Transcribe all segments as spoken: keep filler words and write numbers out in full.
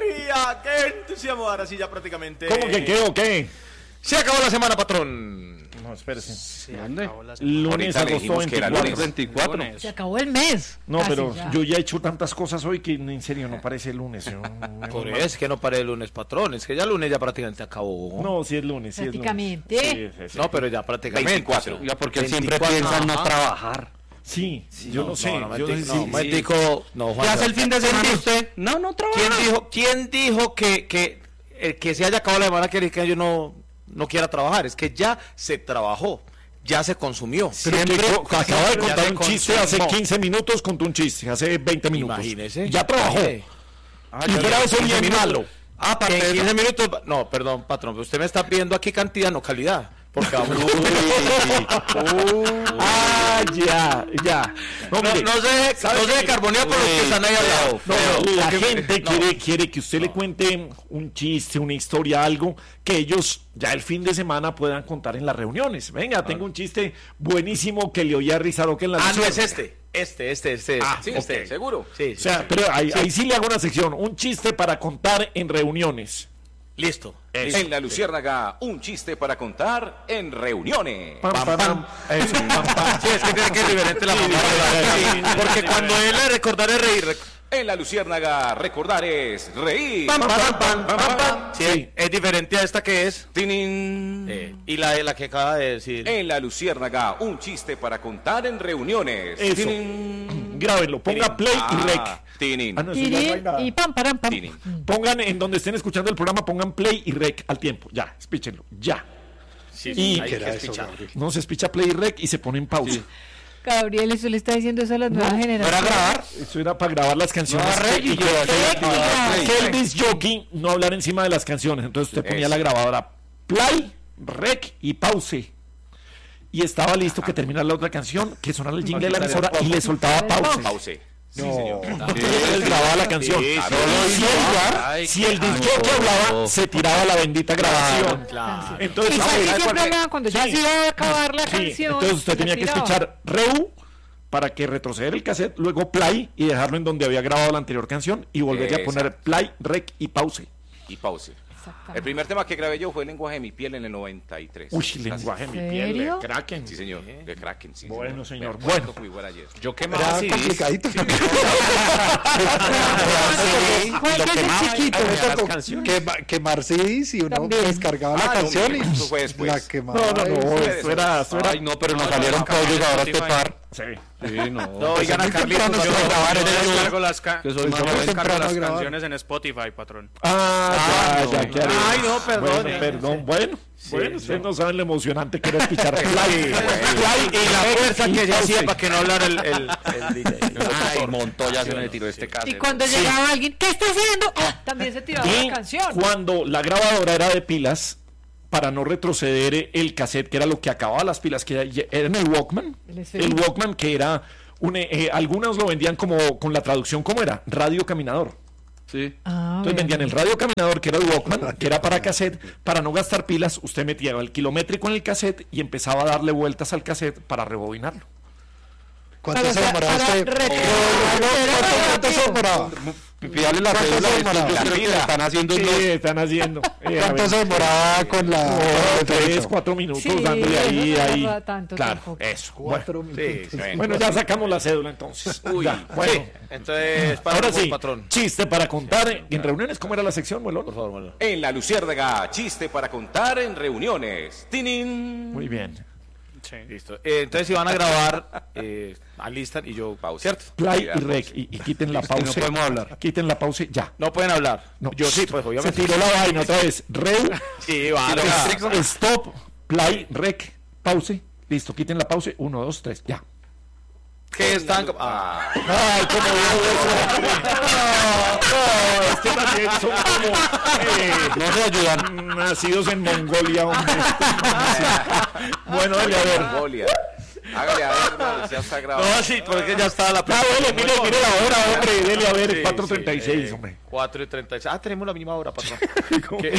alegría! ¡Qué entusiasmo! Ahora sí, ya prácticamente. ¿Cómo que qué o qué? Se acabó la semana, patrón. No, espérese. Se ¿Dónde? Lunes, agosto veinticuatro. veinticuatro. Se acabó el mes. No, Casi pero ya. yo ya he hecho tantas cosas hoy que en serio no parece el lunes. Yo, me- Por eso es que no paré el lunes, patrón. Es que ya el lunes ya prácticamente acabó. No, sí es lunes, sí es lunes. Prácticamente. Sí, sí, sí. No, pero ya prácticamente. veinticuatro. Ya porque él siempre veinticuatro, piensa en no ajá. trabajar. Sí, yo no, sé. No, yo momentico, sí, no, sí. momentico, no, Juan. ¿Qué hace el fin de semana usted? No, no trabaja. ¿Quién dijo, quién dijo que, que el que se haya acabado la semana quiere que yo no, no quiera trabajar? Es que ya se trabajó, ya se consumió. Pero Siempre- que co- acaba de ya contar se un chiste consumó. hace quince minutos, contó un chiste hace veinte minutos. Imagínese. Ya trabajó. Imagínese. Y fuera de eso quince bien minutos. malo. Ah, aparte de quince minutos. No, perdón, patrón, pero usted me está pidiendo aquí cantidad, no calidad. Porque vamos. Ah, ya, ya. No, No, mire, no se, ¿sabe no se qué? carbonea por los que están ahí al lado. No, Pero- la porque- gente no. quiere, quiere que usted le cuente un chiste, una historia, algo que ellos ya el fin de semana puedan contar en las reuniones. Venga, tengo un chiste buenísimo que le oí a Rizaroque en la Ah, no lección. es este. Este, este, este. Ah, sí, ok. este, seguro. Sí, O sea, pero ahí, ahí sí le hago una sección, un chiste para contar en reuniones. listo. Eso. En la Luciérnaga, un chiste para contar en reuniones. Pam, pam, pam. Eso, pam, pam. Sí, es que tiene que ser diferente la mamá. sí, Porque cuando él le recordar es reír. rec- En la Luciérnaga, recordar es reír. Pam, pam, pam, pam, pam, pam. Sí, Sí. es diferente a esta que es. Tinin. Eh, y la, la que acaba de decir. En la Luciérnaga, un chiste para contar en reuniones. Eso. Tinin. Grábenlo, ponga play y Ah, rec. tinin. Ah, no, eso ya no hay Tirín nada. y pam, param, pam. Tinin. Pongan en donde estén escuchando el programa, pongan play y rec al tiempo. Ya, espíchenlo, ya. Sí, y- hay ¿Qué que escuchar. No se espicha play y rec y se pone en pausa. Gabriel, eso le está diciendo eso a las nuevas ¿No generaciones. era grabar? Eso era para grabar las canciones. No, rec y que- yo, que- rec y que- ya. que el disc jockey no hablar encima de las canciones. Entonces usted ponía Eso. la grabadora play, rec y pause. Y estaba listo que terminara la otra canción, que sonara el jingle de la emisora y le soltaba pause. Pause. Sí, señor. Entonces grababa la canción. Sí, sí, Y si el- Ay, si el disc qué jockey hablaba, no. se tiraba la bendita grabación. Claro. Entonces, Y usted- así siempre hablaban cuando ya Sí. se iba a acabar la Sí, canción. entonces usted la tenía que tiraba. escuchar Reu para que retroceder el cassette, luego play y dejarlo en donde había grabado la anterior canción y volverle a poner Exacto. play, rec y pause. Y pause. Exactamente. El primer tema que grabé yo fue El lenguaje de mi piel en el noventa y tres. Uy, lenguaje de mi piel, ¿Serio? de Kraken. Sí, señor. De Kraken, sí. Bueno, señor, Me bueno. acuerdo muy buena ayer. Yo quemaba Era C Ds. complicadito. Juan, Lo que es quemaba y chiquito. ponía Me las tocó canciones. quema- quemar C Ds y uno También. descargaba la Ah, no, canción y eso fue después. la quemaba. No, no, no, y- eso era, eso era. Ay, no, pero nos No, salieron no, pollos no, ahora no, este no, par. Sí. Sí, no. No, oigan a Carlitos. temprano yo- para grabar, yo era yo. descargo las ca- Que soy Pues más vamos joven. temprano Descargo a las grabar. canciones en Spotify, patrón. Ah, Ah, ya, no, ya, ¿qué haré? Ay, no, perdón, Bueno, eh. perdón, bueno. bueno, ustedes no saben lo emocionante que era escuchar play. Play y la fuerza que se hacía pause. para que no hablara el, el, el D J. Ay, Montoya se me tiró este caso. Y cuando llegaba alguien, ¿qué está haciendo? Ah, también se tiraba Y la canción. cuando la grabadora era de pilas, para no retroceder el cassette, que era lo que acababa las pilas, que era, era en el Walkman, El el, esférico. Walkman que era, un, eh, algunos lo vendían como con la traducción, ¿cómo era? Radio caminador. Sí. Ah, Entonces bueno. vendían el radio caminador, que era el Walkman, que era para cassette, para no gastar pilas, usted metía el kilométrico en el cassette y empezaba a darle vueltas al cassette para rebobinarlo. ¿Cuánto Para- se demoraba para usted? retroceder. ¿Cuánto- ¿Cuánto se demoraba? Pídale la ¿Cuánto cédula se de estos, demoraba? yo creo que le están haciendo Sí, unos- están haciendo. Eh, a ¿Cuánto ver, se demoraba con la... no, con el tres, efecto? cuatro minutos Sí, dándole ahí, eso no ahí. tarda tanto Claro, tiempo. eso. Cuatro Bueno, minutos. sí. bueno, ya sacamos la cédula entonces. Uy, Ya, bueno. sí. Entonces, para Ahora por sí, patrón. chiste para contar en reuniones. ¿Cómo era la sección, Muelón? Por favor, Manuel. En la Luciérnaga, chiste para contar en reuniones. Tinin. Muy bien. Sí. Listo. Eh, entonces, si van a grabar, eh, alistan y yo pausa. ¿Cierto? Play y Cuidado. rec. Y, y quiten la Es que no pausa. podemos hablar. Quiten la pausa ya. No pueden hablar. No. Yo sí, pues Se obviamente. tiró la vaina otra vez. Reu, Sí, vale. es- stop, play, rec, pause. Listo, quiten la pausa. Uno, dos, tres, ya. Que están. Ah, Ay, cómo veo eso. No, no, este también son como eh, No se ayudan. nacidos en Mongolia, hombre. Bueno, dale a ver. Mongolia. Hágale a ver, no, ya está grabado. no, sí, porque ya está la. Ah, dele, mire, mire la hora, hombre. Dele a ver, Sí, cuatro treinta y seis, sí, eh, hombre. cuatro y treinta y seis. Ah, tenemos la misma hora, patrón. ¿Cómo? Que-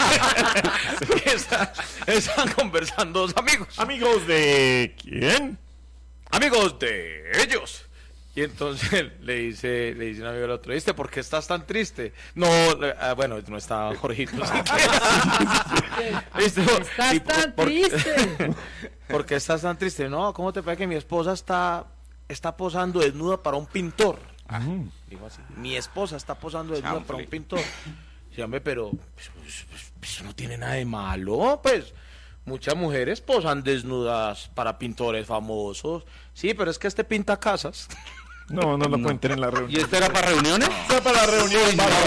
que está- están conversando dos amigos. Amigos de quién? Amigos de ellos. Y entonces le dice, le dice un amigo al otro, ¿viste? ¿Por qué estás tan triste? No, le- ah, bueno, no está Jorgito. ¿Viste? Estás Y por- tan por- triste. ¿Por qué estás tan triste? No, ¿cómo te parece que mi esposa está, está posando desnuda para un pintor? Ah, dijo así, mi esposa está posando desnuda para un pintor. Sí, hombre, pero pues, pues, pues, eso no tiene nada de malo, pues. Muchas mujeres posan desnudas para pintores famosos. Sí, pero es que este pinta casas. No, no lo cuenten en la ¿Y reunión. este era para reuniones? Está para la reunión.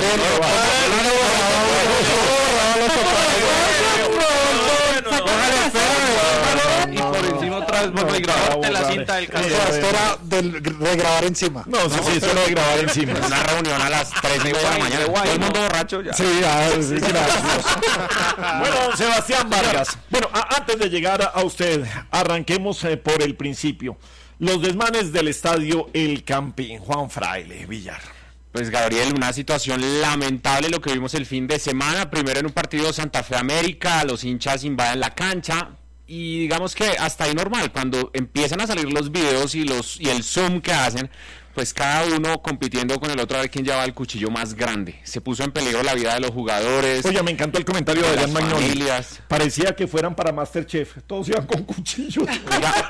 Y por encima otra vez vuelvo a grabar. De la cinta del O cassette. sea, esto era del regrabar encima. No, sí, sí, eso lo de grabar encima. Una reunión a las tres y media de la mañana. Todo el mundo borracho ya. Sí, ah, sí, gracias. Bueno, Sebastián Vargas. Bueno, a- antes de llegar a, a usted, arranquemos eh, por el principio. Los desmanes del estadio El Campín, Juan Fraile, Villar. Pues Gabriel, una situación lamentable lo que vimos el fin de semana. Primero en un partido Santa Fe América, los hinchas invaden la cancha y digamos que hasta ahí normal. Cuando empiezan a salir los videos y los y el zoom que hacen, pues cada uno compitiendo con el otro a ver quién lleva el cuchillo más grande. Se puso en peligro la vida de los jugadores. Oye, me encantó el comentario de de Adrián las Magnoli. familias. Parecía que fueran para Masterchef. Todos iban con cuchillos. Oiga,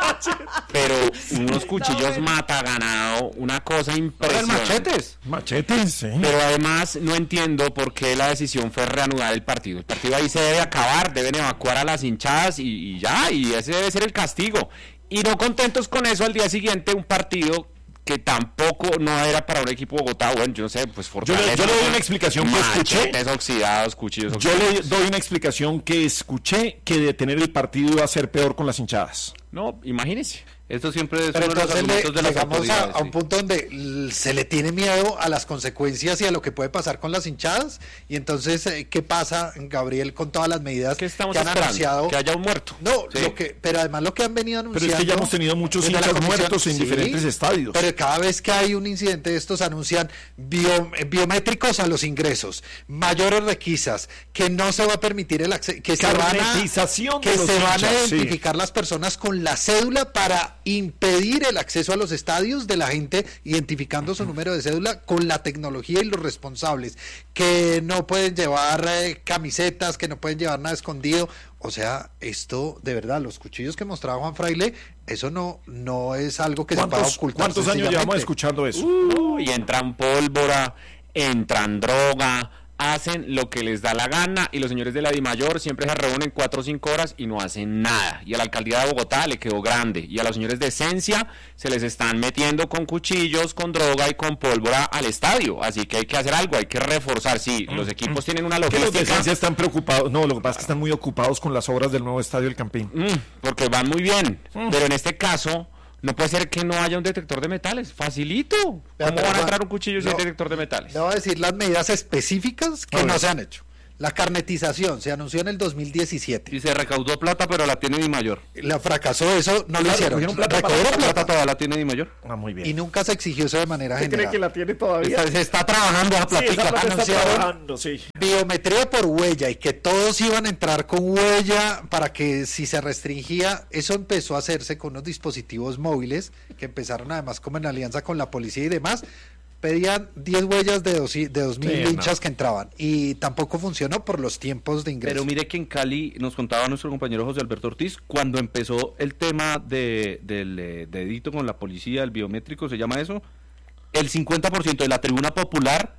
pero unos cuchillos mata ganado, una cosa impresionante. machetes. Machetes, sí. Pero además no entiendo por qué la decisión fue reanudar el partido. El partido ahí se debe acabar, deben evacuar a las hinchadas y, y ya, y ese debe ser el castigo. Y no contentos con eso, al día siguiente un partido que tampoco no era para un equipo Bogotá, bueno, yo no sé, pues Yo Fortaleza. le, yo le doy una explicación que escuché. Machetes oxidados, cuchillos Yo oxidados. le doy una explicación que escuché que detener el partido iba a ser peor con las hinchadas. No, imagínese. Esto siempre es Pero uno de los entonces le, argumentos de las llegamos a, autoridades. a un sí. punto donde l- se le tiene miedo a las consecuencias y a lo que puede pasar con las hinchadas. Y entonces, eh, ¿qué pasa, Gabriel, con todas las medidas ¿Qué estamos que han esperando? anunciado? Que haya un muerto. No, Sí. lo que, pero además lo que han venido Pero anunciando. es que ya hemos tenido muchos desde la hinchas comisión- muertos en sí, diferentes estadios. Pero cada vez que hay un incidente de estos anuncian bio- eh, biométricos a los ingresos, mayores requisas, que no se va a permitir el acceso, que se van a, Carnetización de que los se van a hinchas, sí. identificar las personas con la cédula para impedir el acceso a los estadios de la gente identificando su número de cédula con la tecnología y los responsables, que no pueden llevar eh, camisetas, que no pueden llevar nada escondido. O sea, esto de verdad, los cuchillos que mostraba Juan Fraile, eso no, no es algo que se pueda ¿Cuántos, ocultar. cuántos años llevamos sencillamente. escuchando eso? Uh, y entran pólvora, entran droga, hacen lo que les da la gana y los señores de la DIMAYOR siempre se reúnen cuatro o cinco horas y no hacen nada. Y a la alcaldía de Bogotá le quedó grande y a los señores de Esencia se les están metiendo con cuchillos, con droga y con pólvora al estadio. Así que hay que hacer algo, hay que reforzar. Sí, los equipos tienen una Que los de logística. Esencia están preocupados. No, lo que pasa es que están muy ocupados con las obras del nuevo estadio El Campín. Mm, porque van muy bien, pero en este caso no puede ser que no haya un detector de metales, facilito. ¿Cómo Vea, pero van a Juan, entrar un cuchillo sin no, detector de metales? Le voy a decir las medidas específicas que A no ver. se han hecho. La carnetización se anunció en el dos mil diecisiete. Y se recaudó plata, pero la tiene DIMAYOR. La fracasó eso, no lo Claro, hicieron. cogieron plata para- Recaudó Plata plata todavía la tiene DIMAYOR. Ah, muy bien. y nunca se exigió eso de manera ¿Usted cree general. que la tiene todavía? Está- se está trabajando esa Sí, esa platica. plata está anunciaron. trabajando, sí. Biometría por huella y que todos iban a entrar con huella para que si se restringía, eso empezó a hacerse con unos dispositivos móviles que empezaron además como en alianza con la policía y demás. Pedían diez huellas de dos, de dos mil Sí, hinchas no. que entraban y tampoco funcionó por los tiempos de ingreso. Pero mire que en Cali nos contaba nuestro compañero José Alberto Ortiz, cuando empezó el tema de, del eh, dedito con la policía, el biométrico, se llama eso, el cincuenta por ciento de la tribuna popular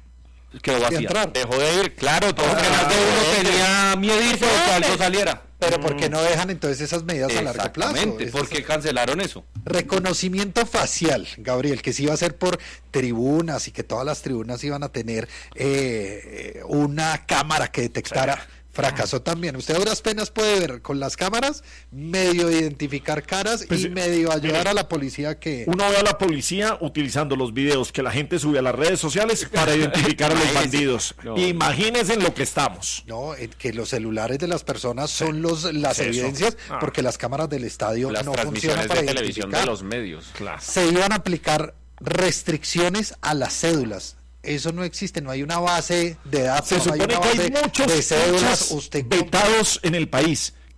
quedó De vacía. entrar. Dejó de ir, claro, todo Porque más de uno tenía miedito de que algo saliera. Pero ¿por qué no dejan entonces esas medidas a largo plazo? Exactamente, Es- porque cancelaron eso. Reconocimiento facial, Gabriel, que sí iba a ser por tribunas y que todas las tribunas iban a tener eh, una cámara que detectara. Fracasó también. Usted a duras penas puede ver con las cámaras, medio identificar caras Pues, y medio ayudar mire, a la policía que... Uno ve a la policía utilizando los videos que la gente sube a las redes sociales para identificar a los bandidos. No. Imagínense en lo que estamos. No, eh, que los celulares de las personas son los las Eso. evidencias, Ah. porque las cámaras del estadio las no funcionan transmisiones para de televisión de identificar. los medios. Claro. Se iban a aplicar restricciones a las cédulas. Eso no existe, no hay una base de datos, Se no hay supone una que base hay muchos de cédulas. hinchas Usted vetados en el país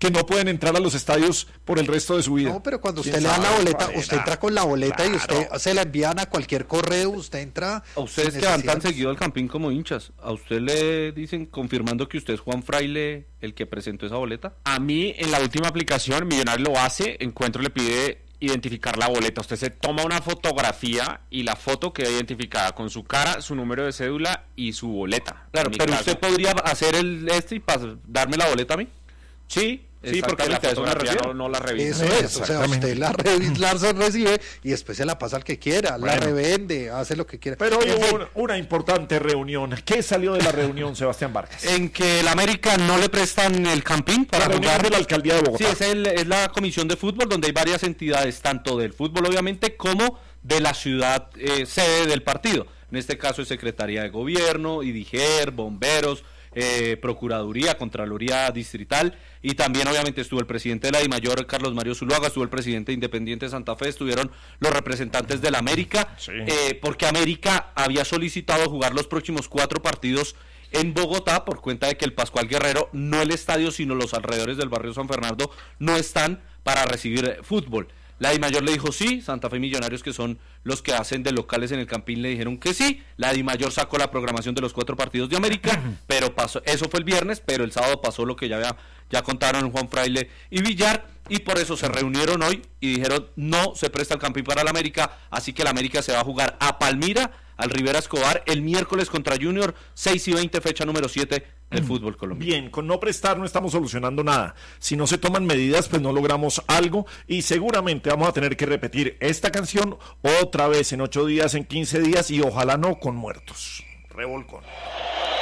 que no pueden entrar a los estadios por el resto de su vida. No, pero cuando usted ¿Quién le dan la sabe boleta, cuál usted era? entra con la boleta y usted Claro. se la envían a cualquier correo, usted entra. A ustedes sin que van tan necesidad. seguido al Campín como hinchas, ¿a usted le dicen confirmando que usted es Juan Fraile el que presentó esa boleta? A mí, en la última aplicación, Millonario lo hace, Encuentro le pide identificar la boleta. Usted se toma una fotografía y la foto queda identificada con su cara, su número de cédula y su boleta. Claro, En mi pero caso. usted podría hacer el este y pas- darme la boleta a mí. Sí, sí, porque la Exactamente, a eso me fotografía refiero. no, no la revisa. Eso es, o sea, usted la re- la recibe y después se la pasa al que quiera, la Bueno. revende, hace lo que quiera. Pero hoy En hubo fin, una, una importante reunión. ¿Qué salió de la reunión, Sebastián Vargas? En que el América no le prestan el Campín para La reunión jugar. de la alcaldía de Sí, Bogotá. es, el- es la comisión de fútbol donde hay varias entidades, tanto del fútbol obviamente como de la ciudad eh, sede del partido. En este caso es Secretaría de Gobierno, IDIGER, Bomberos, eh, Procuraduría, Contraloría Distrital, y también obviamente estuvo el presidente de la DIMAYOR, Carlos Mario Zuluaga, estuvo el presidente de Independiente Santa Fe, estuvieron los representantes del América, Sí. eh, porque América había solicitado jugar los próximos cuatro partidos en Bogotá por cuenta de que el Pascual Guerrero, no el estadio, sino los alrededores del barrio San Fernando, no están para recibir eh, fútbol. La DIMAYOR le dijo sí, Santa Fe Millonarios, que son los que hacen de locales en el Campín, le dijeron que sí. La DIMAYOR sacó la programación de los cuatro partidos de América, pero pasó, eso fue el viernes, pero el sábado pasó lo que ya, había- ya contaron Juan Fraile y Villar, y por eso se reunieron hoy y dijeron no se presta el Campín para el América, así que el América se va a jugar a Palmira, al Rivera Escobar, el miércoles contra Junior, seis y veinte, fecha número siete del fútbol colombiano. Bien, con no prestar no estamos solucionando nada. Si no se toman medidas, pues no logramos algo y seguramente vamos a tener que repetir esta canción otra vez en ocho días, en quince días y ojalá no con muertos. Revolcón.